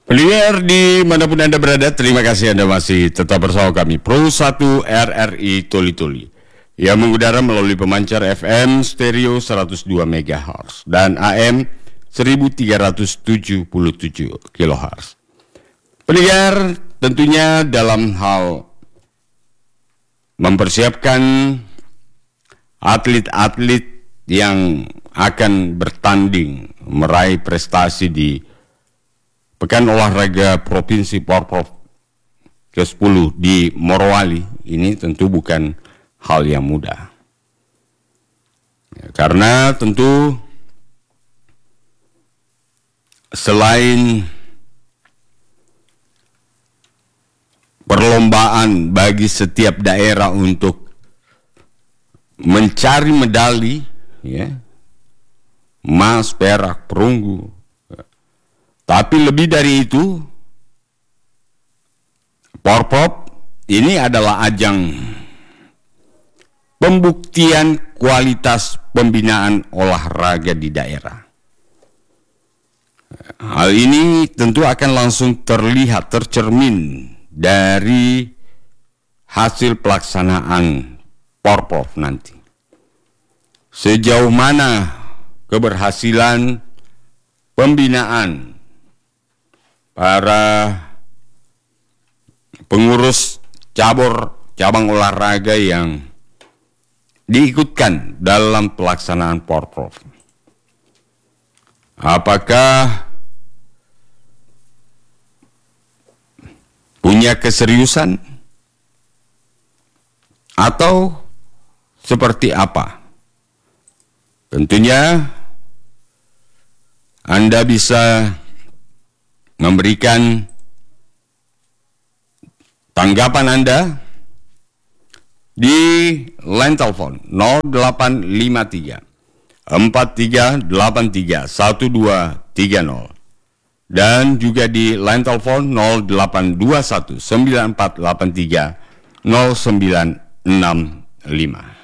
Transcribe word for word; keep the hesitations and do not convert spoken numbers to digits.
Pendengar dimanapun Anda berada, terima kasih Anda masih tetap bersama kami Pro satu R R I Toli Toli yang mengudara melalui pemancar F M stereo seratus dua megahertz dan A M seribu tiga ratus tujuh puluh tujuh kilohertz. Pendengar, tentunya dalam hal mempersiapkan atlet-atlet yang akan bertanding meraih prestasi di Pekan Olahraga Provinsi Porprov ke sepuluh di Morowali, ini tentu bukan hal yang mudah. Ya, karena tentu selain perlombaan bagi setiap daerah untuk mencari medali, ya, emas, perak, perunggu, tapi lebih dari itu, Porprov ini adalah ajang pembuktian kualitas pembinaan olahraga di daerah. Hal ini tentu akan langsung terlihat, tercermin dari hasil pelaksanaan Porprov nanti. Sejauh mana keberhasilan pembinaan para pengurus cabur cabang olahraga yang diikutkan dalam pelaksanaan Porprov. Apakah punya keseriusan atau seperti apa? Tentunya Anda bisa memberikan tanggapan Anda di line telepon nol delapan lima tiga empat tiga delapan tiga satu dua tiga nol dan juga di line telepon nol delapan dua satu sembilan empat delapan tiga nol sembilan enam lima.